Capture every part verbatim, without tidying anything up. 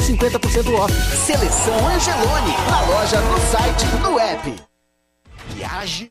cinquenta por cento off. Seleção Angelone, na loja, no site, no app. Viaje.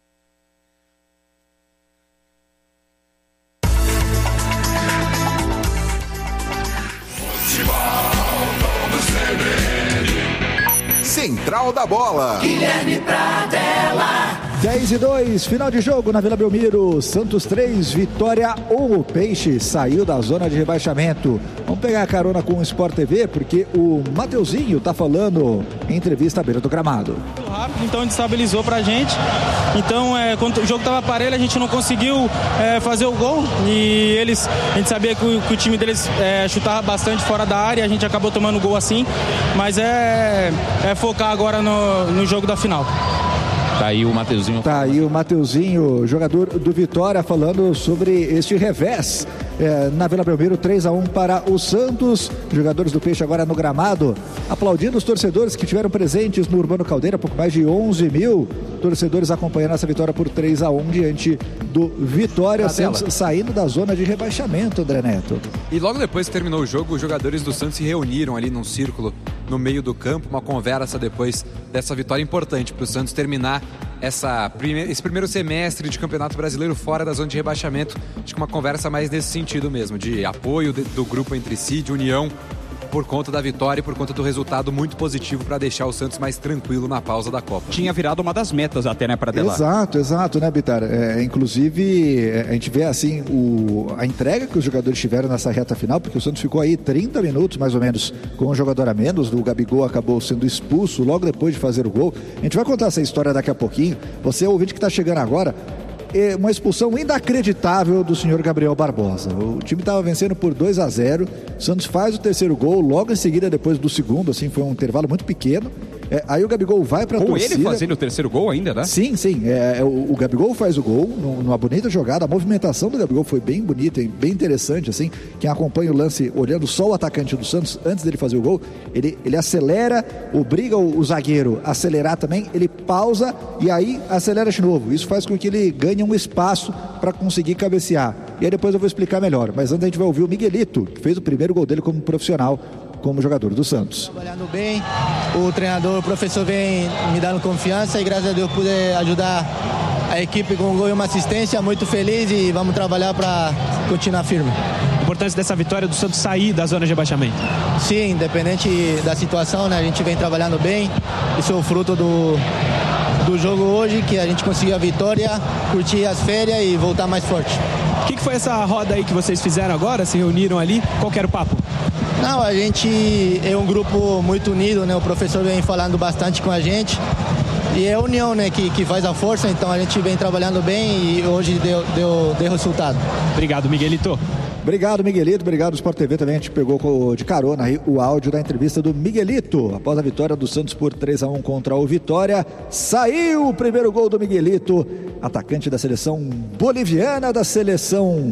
Central da Bola. Guilherme Pradella. dez e dois, final de jogo na Vila Belmiro. Santos três, Vitória um. O Peixe saiu da zona de rebaixamento. Vamos pegar a carona com o Sport T V, porque o Mateuzinho tá falando em entrevista à beira do gramado. Rápido, então estabilizou pra gente. Então, é, quando o jogo tava parelho, a gente não conseguiu é, fazer o gol. E eles, a gente sabia que o, que o time deles é, chutava bastante fora da área. A gente acabou tomando gol assim. Mas é, é focar agora no, no jogo da final. Tá aí o Mateuzinho. Tá aí o Mateuzinho, jogador do Vitória, falando sobre este revés é, na Vila Belmiro, três a um para o Santos. Jogadores do Peixe agora no gramado, aplaudindo os torcedores que estiveram presentes no Urbano Caldeira, pouco mais de onze mil torcedores acompanhando essa vitória por três a um diante do Vitória. Santos saindo da zona de rebaixamento, André Neto. E logo depois que terminou o jogo, os jogadores do Santos se reuniram ali num círculo no meio do campo, uma conversa depois dessa vitória importante para o Santos terminar essa, esse primeiro semestre de Campeonato Brasileiro fora da zona de rebaixamento. Acho que uma conversa mais nesse sentido mesmo, de apoio do grupo entre si, de união por conta da vitória e por conta do resultado muito positivo para deixar o Santos mais tranquilo na pausa da Copa. Tinha virado uma das metas até, né, para Pradella? Exato, exato, né, Bitar? É, inclusive, a gente vê assim o, a entrega que os jogadores tiveram nessa reta final, porque o Santos ficou aí trinta minutos, mais ou menos, com um jogador a menos. O Gabigol acabou sendo expulso logo depois de fazer o gol. A gente vai contar essa história daqui a pouquinho. Você, ouvinte que está chegando agora, uma expulsão inacreditável do senhor Gabriel Barbosa. O time estava vencendo por dois a zero. O Santos faz o terceiro gol, logo em seguida, depois do segundo, assim, foi um intervalo muito pequeno. É, aí o Gabigol vai pra Com torcida. ele fazendo o terceiro gol ainda, né? Sim, sim. É, o, o Gabigol faz o gol numa bonita jogada. A movimentação do Gabigol foi bem bonita e bem interessante, assim. Quem acompanha o lance, olhando só o atacante do Santos, antes dele fazer o gol, ele, ele acelera, obriga o, o zagueiro a acelerar também, ele pausa e aí acelera de novo. Isso faz com que ele ganhe um espaço para conseguir cabecear. E aí depois eu vou explicar melhor. Mas antes a gente vai ouvir o Miguelito, que fez o primeiro gol dele como profissional, como jogador do Santos. Trabalhando bem, o treinador, o professor vem me dando confiança e graças a Deus pude ajudar a equipe com um gol e uma assistência. Muito feliz e vamos trabalhar para continuar firme. A importância dessa vitória do Santos sair da zona de rebaixamento? Sim, independente da situação, né, a gente vem trabalhando bem. Isso é o fruto do, do jogo hoje, que a gente conseguiu a vitória, curtir as férias e voltar mais forte. O que, que foi essa roda aí que vocês fizeram agora? Se reuniram ali? Qual que era o papo? Não, a gente é um grupo muito unido, né? O professor vem falando bastante com a gente e é a união, né, que, que faz a força, então a gente vem trabalhando bem e hoje deu, deu, deu resultado. Obrigado, Miguelito. Obrigado, Miguelito. Obrigado, Sport T V também. A gente pegou de carona aí o áudio da entrevista do Miguelito. Após a vitória do Santos por três a um contra o Vitória, saiu o primeiro gol do Miguelito, atacante da seleção boliviana, da seleção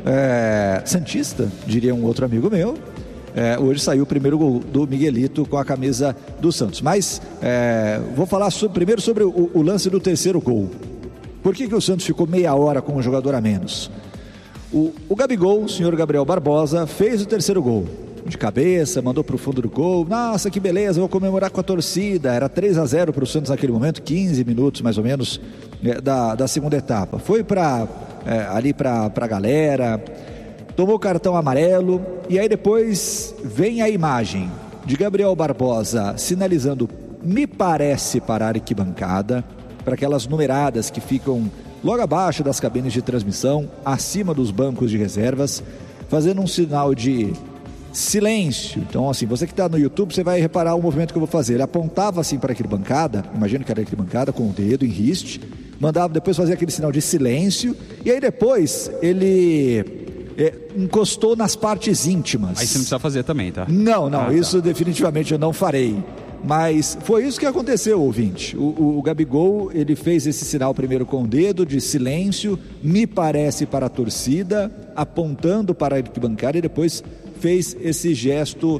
é, santista, diria um outro amigo meu. É, hoje saiu o primeiro gol do Miguelito com a camisa do Santos. Mas é, vou falar sobre, primeiro sobre o, o lance do terceiro gol. Por que, que o Santos ficou meia hora com um jogador a menos? O, o Gabigol, o senhor Gabriel Barbosa, fez o terceiro gol. De cabeça, mandou para o fundo do gol. Nossa, que beleza, vou comemorar com a torcida. Era três a zero para o Santos naquele momento, quinze minutos mais ou menos é, da, da segunda etapa. Foi pra, é, ali para a galera, tomou cartão amarelo e aí depois vem a imagem de Gabriel Barbosa sinalizando, me parece, para a arquibancada, para aquelas numeradas que ficam logo abaixo das cabines de transmissão, acima dos bancos de reservas, fazendo um sinal de silêncio. Então, assim, você que está no YouTube, você vai reparar o movimento que eu vou fazer. Ele apontava assim para a arquibancada, imagino que era a arquibancada, com o dedo em riste, mandava depois fazer aquele sinal de silêncio, e aí depois ele é, encostou nas partes íntimas. Aí você não precisa fazer também, tá? Não, não, ah, isso tá. definitivamente eu não farei. Mas foi isso que aconteceu, ouvinte. O, o, o Gabigol, ele fez esse sinal primeiro com o dedo de silêncio, me parece, para a torcida, apontando para a arquibancada, e depois fez esse gesto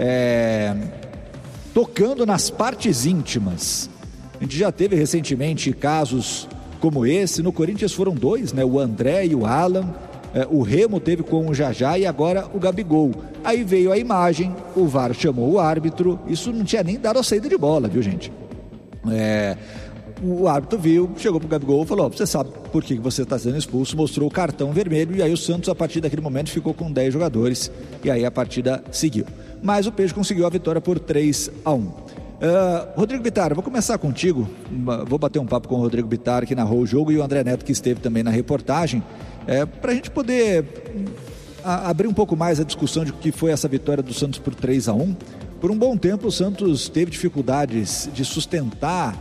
é, tocando nas partes íntimas. A gente já teve recentemente casos como esse. No Corinthians foram dois, né? O André e o Alan. É, o Remo teve com o Jajá e agora o Gabigol. Aí veio a imagem, o V A R chamou o árbitro, isso não tinha nem dado a saída de bola, viu, gente? É, o árbitro viu, chegou pro Gabigol e falou: você sabe por que você está sendo expulso, mostrou o cartão vermelho, e aí o Santos, a partir daquele momento, ficou com dez jogadores, e aí a partida seguiu. Mas o Peixe conseguiu a vitória por três a um. Uh, Rodrigo Bittar, vou começar contigo, vou bater um papo com o Rodrigo Bittar, que narrou o jogo, e o André Neto, que esteve também na reportagem, é, para a gente poder a, abrir um pouco mais a discussão de o que foi essa vitória do Santos por três a um. Por um bom tempo o Santos teve dificuldades de sustentar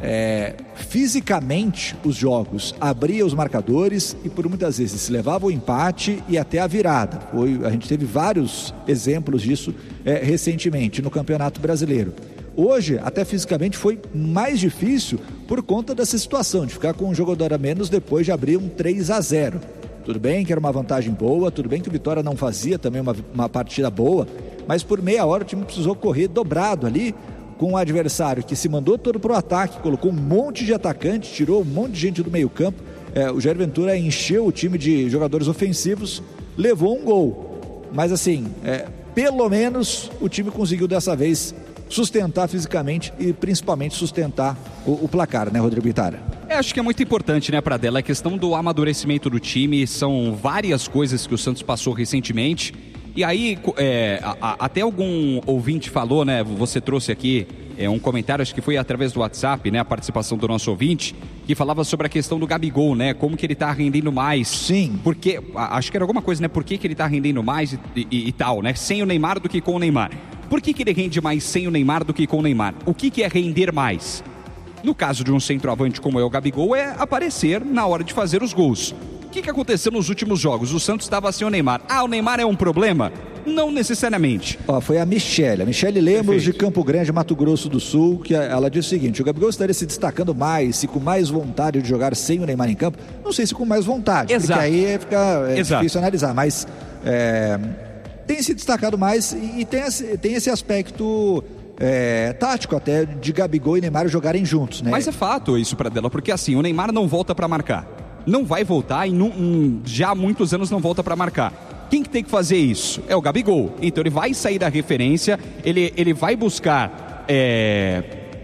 é, fisicamente os jogos, abria os marcadores e por muitas vezes levava o empate e até a virada. Foi, a gente teve vários exemplos disso é, recentemente no Campeonato Brasileiro. Hoje, até fisicamente, foi mais difícil por conta dessa situação, de ficar com um jogador a menos depois de abrir um três a zero. Tudo bem que era uma vantagem boa, tudo bem que o Vitória não fazia também uma, uma partida boa, mas por meia hora o time precisou correr dobrado ali com um adversário que se mandou todo para o ataque, colocou um monte de atacante, tirou um monte de gente do meio campo. É, o Jair Ventura encheu o time de jogadores ofensivos, levou um gol. Mas assim, é, pelo menos o time conseguiu dessa vez sustentar fisicamente e principalmente sustentar o, o placar, né, Rodrigo Bittar? É, acho que é muito importante, né, Pradella, a questão do amadurecimento do time. São várias coisas que o Santos passou recentemente. E aí, é, a, a, até algum ouvinte falou, né, você trouxe aqui é, um comentário, acho que foi através do WhatsApp, né, a participação do nosso ouvinte, que falava sobre a questão do Gabigol, né, como que ele tá rendendo mais. Sim. Porque, acho que era alguma coisa, né, por que que ele tá rendendo mais e, e, e tal, né, sem o Neymar do que com o Neymar. Por que que ele rende mais sem o Neymar do que com o Neymar? O que que é render mais? No caso de um centroavante como é o Gabigol, é aparecer na hora de fazer os gols. O que que aconteceu nos últimos jogos? O Santos estava sem o Neymar. Ah, o Neymar é um problema? Não necessariamente. Ó, foi a Michele, a Michele Lemos, de Campo Grande, Mato Grosso do Sul, que ela disse o seguinte: o Gabigol estaria se destacando mais, e com mais vontade de jogar sem o Neymar em campo. Não sei se com mais vontade, Exato. porque aí fica é Exato. difícil analisar, mas é, tem se destacado mais e, e tem, esse, tem esse aspecto é, tático até de Gabigol e Neymar jogarem juntos, né? Mas é fato isso, Pradella, porque assim, o Neymar não volta para marcar. Não vai voltar e não, hum, já há muitos anos não volta para marcar. Quem que tem que fazer isso? É o Gabigol. Então ele vai sair da referência, ele, ele vai buscar é,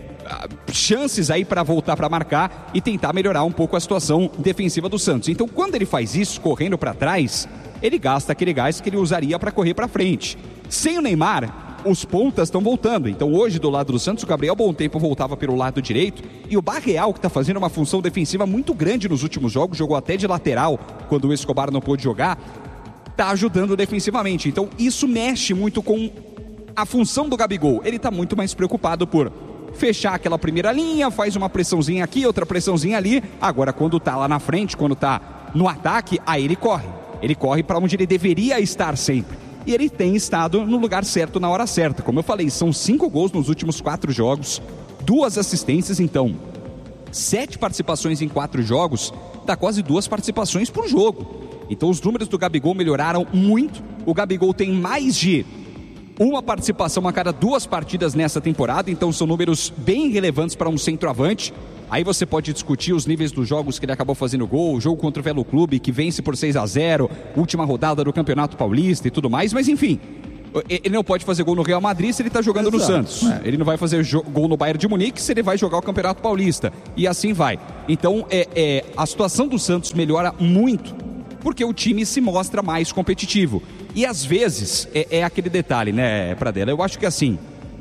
chances aí para voltar para marcar e tentar melhorar um pouco a situação defensiva do Santos. Então quando ele faz isso, correndo para trás, ele gasta aquele gás que ele usaria para correr para frente. Sem o Neymar, os pontas estão voltando. Então hoje do lado do Santos, o Gabriel Bom Tempo voltava pelo lado direito e o Barreal, que está fazendo uma função defensiva muito grande nos últimos jogos, jogou até de lateral quando o Escobar não pôde jogar, está ajudando defensivamente. Então isso mexe muito com a função do Gabigol. Ele está muito mais preocupado por fechar aquela primeira linha, faz uma pressãozinha aqui, outra pressãozinha ali. Agora quando está lá na frente, quando está no ataque, aí ele corre. Ele corre para onde ele deveria estar sempre. E ele tem estado no lugar certo na hora certa. Como eu falei, são cinco gols nos últimos quatro jogos, duas assistências, então sete participações em quatro jogos, dá quase duas participações por jogo. Então os números do Gabigol melhoraram muito. O Gabigol tem mais de uma participação a cada duas partidas nessa temporada, então são números bem relevantes para um centroavante. Aí você pode discutir os níveis dos jogos que ele acabou fazendo gol, o jogo contra o Velo Clube, que vence por seis a zero, última rodada do Campeonato Paulista e tudo mais, mas enfim, ele não pode fazer gol no Real Madrid se ele está jogando Exato. no Santos. É. Ele não vai fazer gol no Bayern de Munique se ele vai jogar o Campeonato Paulista. E assim vai. Então, é, é, a situação do Santos melhora muito, porque o time se mostra mais competitivo. E às vezes, é, é aquele detalhe, né, Pradella? Eu acho que assim,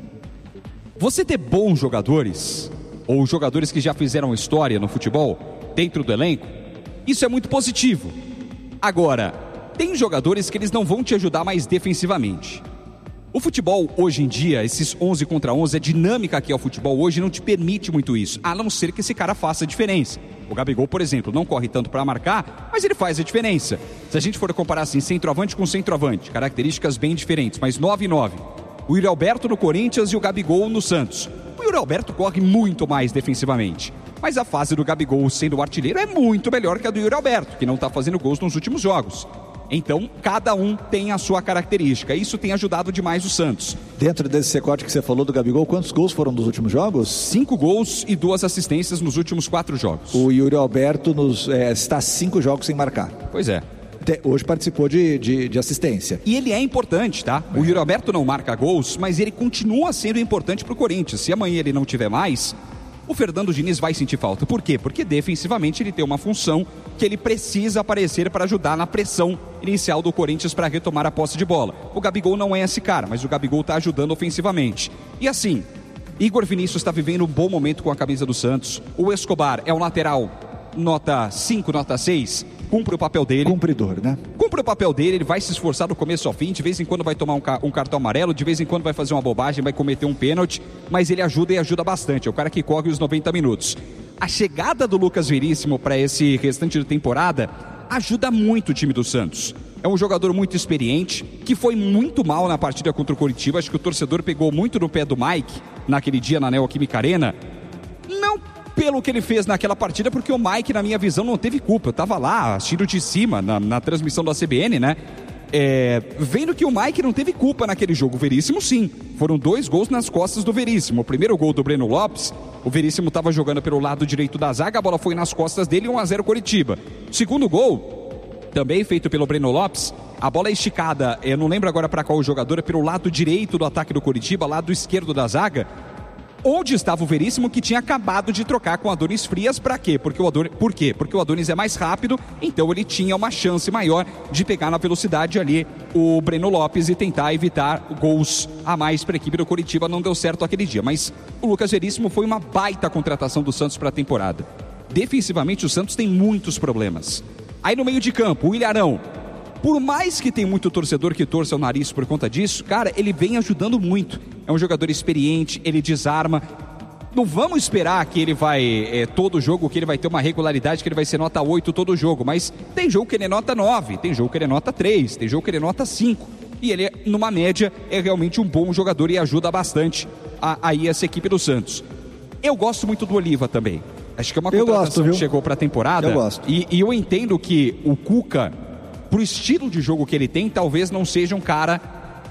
você ter bons jogadores, ou jogadores que já fizeram história no futebol, dentro do elenco, isso é muito positivo. Agora, tem jogadores que eles não vão te ajudar mais defensivamente. O futebol, hoje em dia, esses onze contra onze, a dinâmica que é o futebol hoje não te permite muito isso, a não ser que esse cara faça a diferença. O Gabigol, por exemplo, não corre tanto para marcar, mas ele faz a diferença. Se a gente for comparar assim, centroavante com centroavante, características bem diferentes, mas nove e nove. O Yuri Alberto no Corinthians e o Gabigol no Santos. O Yuri Alberto corre muito mais defensivamente, mas a fase do Gabigol sendo o artilheiro é muito melhor que a do Yuri Alberto, que não está fazendo gols nos últimos jogos. Então, cada um tem a sua característica. Isso tem ajudado demais o Santos. Dentro desse recorte que você falou do Gabigol, quantos gols foram nos últimos jogos? Cinco gols e duas assistências nos últimos quatro jogos. O Yuri Alberto nos, é, está cinco jogos sem marcar. Pois é. te, hoje participou de, de, de assistência. E ele é importante, tá? O Yuri Alberto não marca gols, mas ele continua sendo importante pro Corinthians. Se amanhã ele não tiver mais, o Fernando Diniz vai sentir falta. Por quê? Porque defensivamente ele tem uma função que ele precisa aparecer para ajudar na pressão inicial do Corinthians para retomar a posse de bola. O Gabigol não é esse cara, mas o Gabigol tá ajudando ofensivamente. E assim, Igor Vinícius está vivendo um bom momento com a camisa do Santos. O Escobar é um lateral nota cinco, nota seis, cumpre o papel dele. Cumpridor, né? Cumpre o papel dele, ele vai se esforçar do começo ao fim, de vez em quando vai tomar um, ca- um cartão amarelo, de vez em quando vai fazer uma bobagem, vai cometer um pênalti, mas ele ajuda e ajuda bastante, é o cara que corre os noventa minutos. A chegada do Lucas Veríssimo para esse restante de temporada ajuda muito o time do Santos. É um jogador muito experiente, que foi muito mal na partida contra o Coritiba, acho que o torcedor pegou muito no pé do Mike, naquele dia na Neoquímica Arena, não pelo que ele fez naquela partida, porque o Mike, na minha visão, não teve culpa. Eu tava lá, assistindo de cima, na, na transmissão da C B N, né? É, vendo que o Mike não teve culpa naquele jogo. O Veríssimo, sim. Foram dois gols nas costas do Veríssimo. O primeiro gol do Breno Lopes, o Veríssimo estava jogando pelo lado direito da zaga, a bola foi nas costas dele, um a zero Coritiba. O segundo gol, também feito pelo Breno Lopes, a bola é esticada, eu não lembro agora para qual jogador, é pelo lado direito do ataque do Coritiba, lado esquerdo da zaga, onde estava o Veríssimo, que tinha acabado de trocar com o Adonis Frias. Para quê? Porque o Adonis, por quê? Porque o Adonis é mais rápido, então ele tinha uma chance maior de pegar na velocidade ali o Breno Lopes e tentar evitar gols a mais para a equipe do Coritiba. Não deu certo aquele dia, mas o Lucas Veríssimo foi uma baita contratação do Santos para a temporada. Defensivamente o Santos tem muitos problemas. Aí no meio de campo, o Ilharão, por mais que tem muito torcedor que torça o nariz por conta disso, cara, ele vem ajudando muito. É um jogador experiente, ele desarma. Não vamos esperar que ele vai, é, todo jogo, que ele vai ter uma regularidade, que ele vai ser nota oito todo jogo, mas tem jogo que ele é nota nove, tem jogo que ele é nota três, tem jogo que ele é nota cinco. E ele, numa média, é realmente um bom jogador e ajuda bastante a, aí essa equipe do Santos. Eu gosto muito do Oliva também. Acho que é uma eu contratação gosto, que chegou para a temporada. Eu gosto. E, e eu entendo que o Cuca, pro estilo de jogo que ele tem, talvez não seja um cara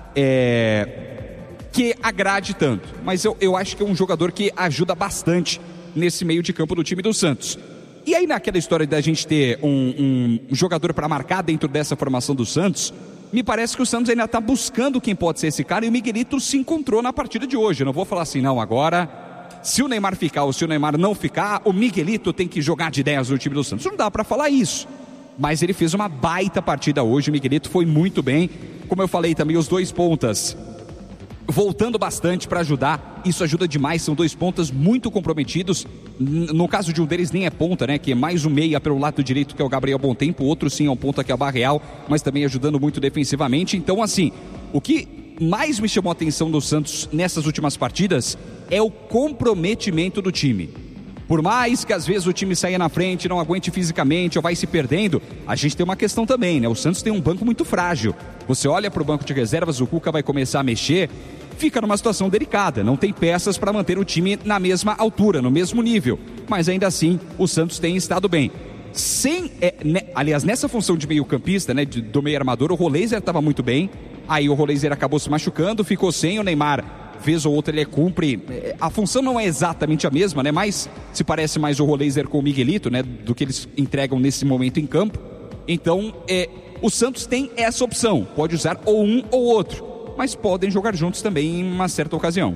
é, que agrade tanto. Mas eu, eu acho que é um jogador que ajuda bastante nesse meio de campo do time do Santos. E aí naquela história da gente ter um, um jogador para marcar dentro dessa formação do Santos, me parece que o Santos ainda está buscando quem pode ser esse cara, e o Miguelito se encontrou na partida de hoje. Eu não vou falar assim, não, agora, se o Neymar ficar ou se o Neymar não ficar, o Miguelito tem que jogar de dez no time do Santos. Não dá para falar isso. Mas ele fez uma baita partida hoje, o Miguelito foi muito bem. Como eu falei também, os dois pontas voltando bastante para ajudar, isso ajuda demais, são dois pontas muito comprometidos. No caso de um deles nem é ponta, né, que é mais um meia pelo lado direito, que é o Gabriel Bontempo, o outro sim é um ponta, que é o Barreal, mas também ajudando muito defensivamente. Então assim, o que mais me chamou a atenção do Santos nessas últimas partidas é o comprometimento do time. Por mais que às vezes o time saia na frente, não aguente fisicamente ou vai se perdendo, a gente tem uma questão também, né? O Santos tem um banco muito frágil. Você olha para o banco de reservas, o Cuca vai começar a mexer, fica numa situação delicada. Não tem peças para manter o time na mesma altura, no mesmo nível. Mas ainda assim, o Santos tem estado bem. Sem, é, né, aliás, nessa função de meio campista, né, de, do meio armador, o Roleiser estava muito bem. Aí o Roleiser acabou se machucando, ficou sem. O Neymar, vez ou outra, ele cumpre. A função não é exatamente a mesma, né? Mas se parece mais o Roleiser com o Miguelito, né? Do que eles entregam nesse momento em campo. Então, é, o Santos tem essa opção. Pode usar ou um ou outro. Mas podem jogar juntos também em uma certa ocasião.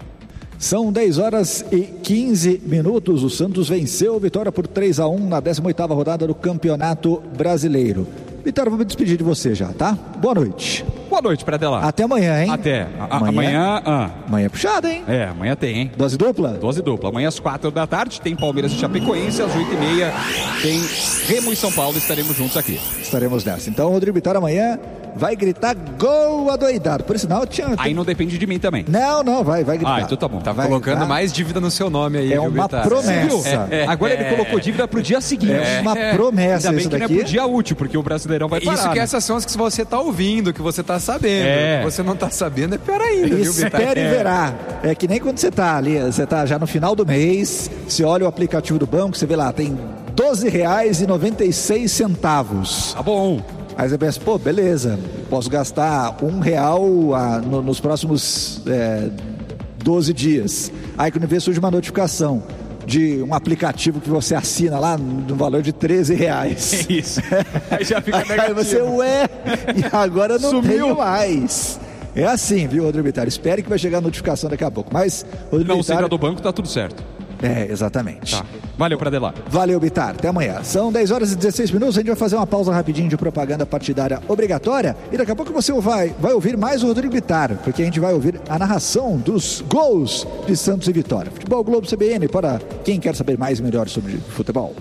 São dez horas e quinze minutos. O Santos venceu o Vitória por três a um na décima oitava rodada do Campeonato Brasileiro. Vitória, vou me despedir de você já, tá? Boa noite. Boa noite, Pradela. Até amanhã, hein? Até. A, amanhã. Amanhã, ah. amanhã é puxada, hein? É, amanhã tem, hein? Dose dupla? Dose dupla. Amanhã às quatro da tarde tem Palmeiras e Chapecoense. Às oito e meia tem Remo e São Paulo. Estaremos juntos aqui. Estaremos nessa. Então, o Rodrigo Vitória amanhã vai gritar gol adoidado. Por sinal, tinha... Aí não depende de mim também. Não, não, vai, vai gritar. Ah, então tá bom. Tá vai colocando gritar. mais dívida no seu nome aí. É viu, uma Vitória? promessa. É, é, Agora ele colocou dívida pro dia seguinte. É uma promessa Ainda bem isso que daqui. não é pro dia útil, porque o Brasileirão vai parar. Isso que né? essas são as que você tá ouvindo, que você tá sabendo. É. Você não tá sabendo, é pior ainda, viu, Vitória? Espere e verá. É que nem quando você tá ali, você tá já no final do mês, você olha o aplicativo do banco, você vê lá, tem doze reais e noventa e seis centavos. Tá bom. Aí você pensa, pô, beleza, posso gastar um real ah, no, nos próximos é, doze dias. Aí quando vê surge uma notificação. de um aplicativo que você assina lá no valor de treze reais. É isso. Aí já fica negativo. Aí você, ué, e agora não Sumiu. tenho mais. É assim, viu, Rodrigo Bittar? Espere que vai chegar a notificação daqui a pouco. Mas, Rodrigo Não Bittar... sendo do banco, tá tudo certo. É, exatamente. Tá. Valeu, Pradelar. Valeu, Bittar. Até amanhã. São dez horas e dezesseis minutos. A gente vai fazer uma pausa rapidinho de propaganda partidária obrigatória. E daqui a pouco você vai, vai ouvir mais o Rodrigo Bittar, porque a gente vai ouvir a narração dos gols de Santos e Vitória. Futebol Globo C B N, para quem quer saber mais e melhor sobre futebol.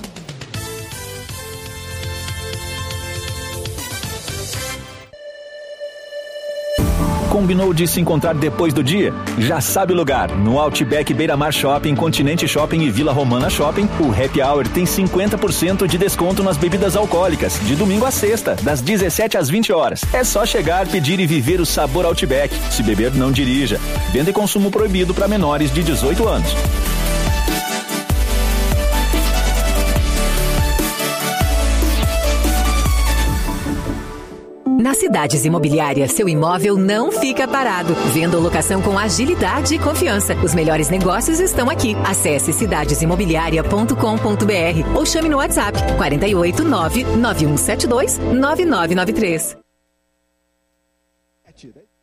Combinou de se encontrar depois do dia? Já sabe o lugar. No Outback Beira-Mar Shopping, Continente Shopping e Vila Romana Shopping, o Happy Hour tem cinquenta por cento de desconto nas bebidas alcoólicas, de domingo a sexta, das dezessete às vinte horas. É só chegar, pedir e viver o sabor Outback. Se beber, não dirija. Venda e consumo proibido para menores de dezoito anos. Na Cidades Imobiliárias, seu imóvel não fica parado. Venda ou locação com agilidade e confiança. Os melhores negócios estão aqui. Acesse cidades imobiliaria ponto com ponto b r ou chame no WhatsApp quatro oito nove, nove um sete dois, nove nove nove três.